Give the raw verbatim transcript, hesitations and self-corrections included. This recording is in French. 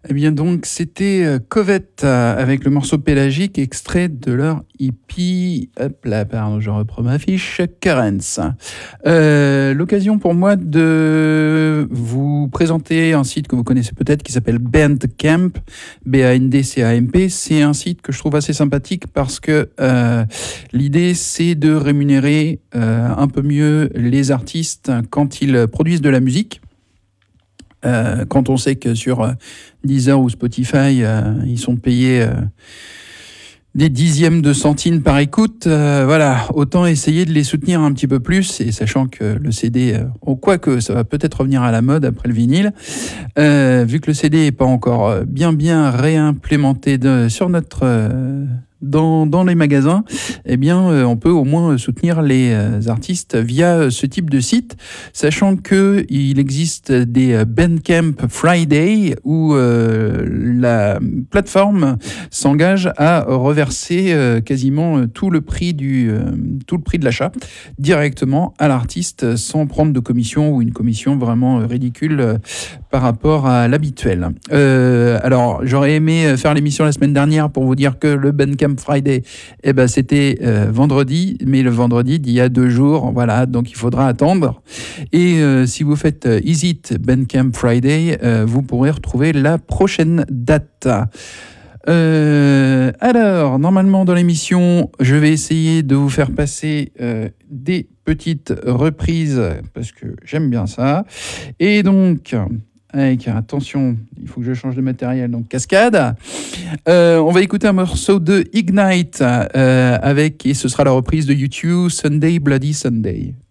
Eh bien donc c'était euh, Covette euh, avec le morceau Pélagique extrait de leur E P. Hop là, pardon, je reprends ma fiche. Currents. Euh, l'occasion pour moi de vous présenter un site que vous connaissez peut-être qui s'appelle Bandcamp, B A N D C A M P. C'est un site que je trouve assez sympathique parce que euh, l'idée c'est de rémunérer euh, un peu mieux les artistes quand ils produisent de la musique. Euh, quand on sait que sur euh, Deezer ou Spotify, euh, ils sont payés euh, des dixièmes de centimes par écoute, euh, voilà, autant essayer de les soutenir un petit peu plus, et sachant que le C D, euh, oh, quoique ça va peut-être revenir à la mode après le vinyle, euh, vu que le C D n'est pas encore bien bien réimplémenté de, sur notre... Euh, Dans, dans les magasins, eh bien, euh, on peut au moins soutenir les euh, artistes via euh, ce type de site, sachant qu'il existe des euh, Bandcamp Friday où euh, la plateforme s'engage à reverser euh, quasiment euh, tout le prix du euh, tout le prix de l'achat directement à l'artiste sans prendre de commission ou une commission vraiment euh, ridicule euh, par rapport à l'habituel. Euh, alors, j'aurais aimé faire l'émission la semaine dernière pour vous dire que le Bandcamp Friday, eh ben, c'était euh, vendredi, mais le vendredi d'il y a deux jours, voilà, donc il faudra attendre. Et euh, si vous faites euh, Isit Bandcamp Friday, euh, vous pourrez retrouver la prochaine date. Euh, alors, normalement dans l'émission, je vais essayer de vous faire passer euh, des petites reprises, parce que j'aime bien ça. Et donc... Avec, attention, il faut que je change de matériel, donc cascade. Euh, on va écouter un morceau de Ignite, euh, avec, et ce sera la reprise de U deux, Sunday Bloody Sunday.